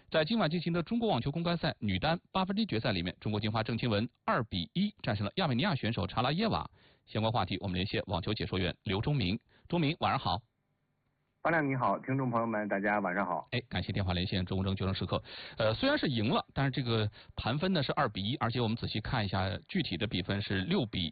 在今晚进行的中国网球公开赛女单8分之一决赛里面，中国金花郑钦文2-1战胜了亚美尼亚选手查拉耶娃。相关话题，我们连线网球解说员刘忠明。忠明，晚上好。 方亮你好，听众朋友们，大家晚上好。 感谢电话连线中国决胜时刻。虽然是赢了，但是这个盘分呢是2-1，而且我们仔细看一下具体的比分是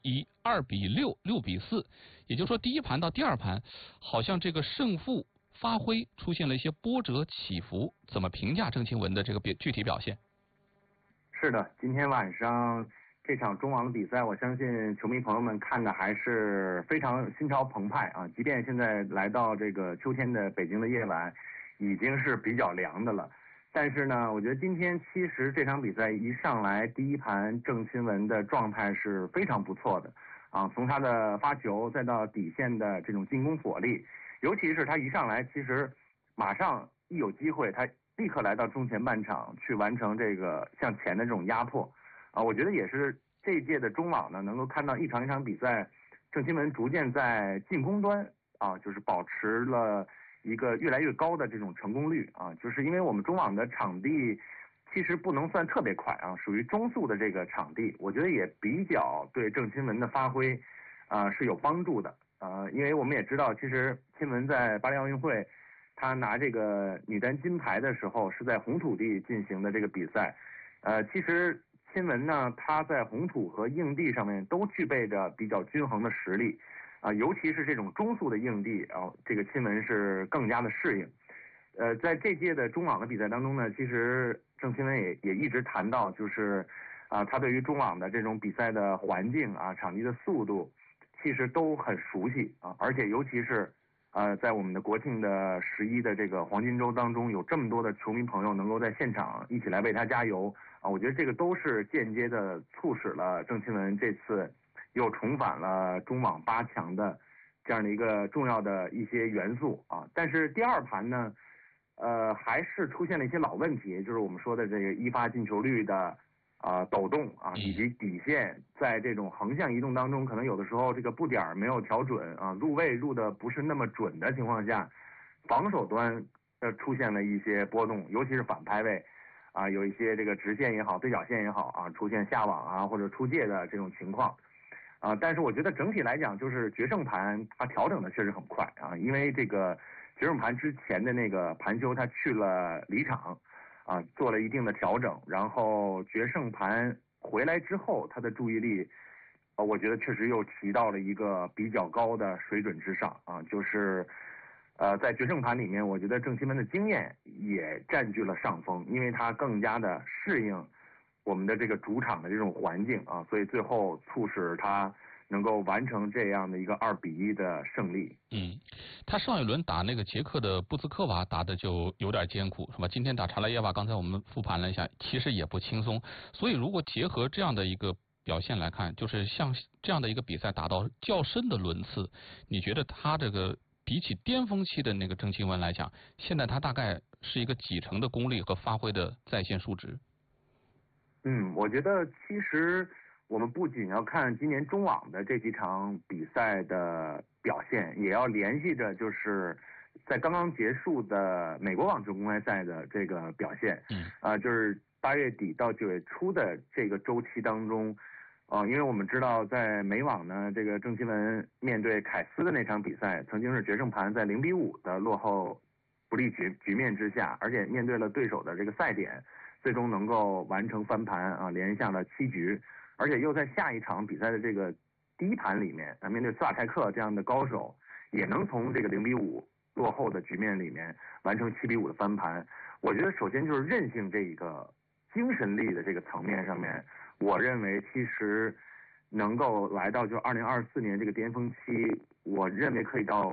6-1、2-6、6-4，也就是说第一盘到第二盘，好像这个胜负发挥出现了一些波折起伏。怎么评价郑钦文的这个具体表现？ 是的，今天晚上这场中网的比赛，我相信球迷朋友们看的还是非常心潮澎湃啊！即便现在来到这个秋天的北京的夜晚，已经是比较凉的了。但是呢，我觉得今天其实这场比赛一上来第一盘，郑钦文的状态是非常不错的啊！从他的发球再到底线的这种进攻火力，尤其是他一上来，其实马上一有机会，他立刻来到中前半场去完成这个向前的这种压迫。我觉得也是这一届的中网呢，能够看到一场一场比赛，郑钦文逐渐在进攻端就是保持了一个越来越高的这种成功率啊，就是因为我们中网的场地其实不能算特别快啊，属于中速的这个场地，我觉得也比较对郑钦文的发挥是有帮助的因为我们也知道，其实钦文在巴黎奥运会他拿这个女单金牌的时候是在红土地进行的这个比赛，其实钦文呢，他在红土和硬地上面都具备着比较均衡的实力尤其是这种中速的硬地这个钦文是更加的适应。在这届的中网的比赛当中呢，其实郑钦文也一直谈到，就是他对于中网的这种比赛的环境场地的速度，其实都很熟悉而且尤其是在我们的国庆的11的这个黄金周当中，有这么多的球迷朋友能够在现场一起来为他加油我觉得这个都是间接的促使了郑钦文这次又重返了中网8强的这样的一个重要的一些元素但是第二盘呢，还是出现了一些老问题，就是我们说的这个一发进球率的抖动以及底线在这种横向移动当中，可能有的时候这个步点没有调准入位入的不是那么准的情况下，防守端出现了一些波动，尤其是反拍位有一些这个直线也好，对角线也好出现下网或者出界的这种情况但是我觉得整体来讲，就是决胜盘它调整的确实很快因为这个决胜盘之前的那个盘休他去了离场做了一定的调整，然后决胜盘回来之后，他的注意力我觉得确实又提到了一个比较高的水准之上就是在决胜盘里面，我觉得郑钦文的经验也占据了上风，因为他更加的适应我们的这个主场的这种环境所以最后促使他能够完成这样的一个2-1的胜利。 他上一轮打那个捷克的布兹科娃打的就有点艰苦，是吧？今天打查拉耶娃，刚才我们复盘了一下，其实也不轻松。所以如果结合这样的一个表现来看，就是像这样的一个比赛打到较深的轮次，你觉得他这个比起巅峰期的那个郑钦文来讲，现在他大概是一个几成的功力和发挥的在线数值？ 我觉得其实我们不仅要看今年中网的这几场比赛的表现，也要联系着就是在刚刚结束的美国网球公开赛的这个表现。就是8月底到9月初的这个周期当中，因为我们知道在美网呢，这个郑钦文面对凯斯的那场比赛，曾经是决胜盘在0-5的落后不利局面之下，而且面对了对手的这个赛点，最终能够完成翻盘连下了7局。而且又在下一场比赛的这个第一盘里面面对斯瓦泰克这样的高手，也能从这个0-5落后的局面里面完成7-5的翻盘。我觉得首先就是韧性这个精神力的这个层面上面，我认为其实能够来到就2024年这个巅峰期，我认为可以到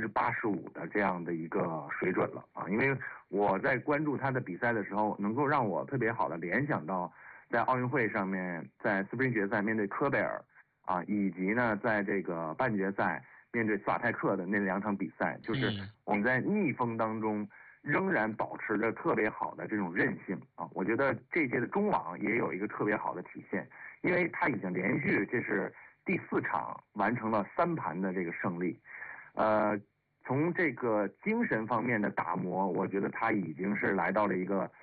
85%的这样的一个水准了因为我在关注他的比赛的时候，能够让我特别好的联想到在奥运会上面，在斯普林决赛面对科贝尔以及呢在这个半决赛面对斯瓦泰克的那2场比赛，就是我们在逆风当中仍然保持着特别好的这种韧性我觉得这届的中网也有一个特别好的体现，因为他已经连续这是第4场完成了3盘的这个胜利。从这个精神方面的打磨，我觉得他已经是来到了一个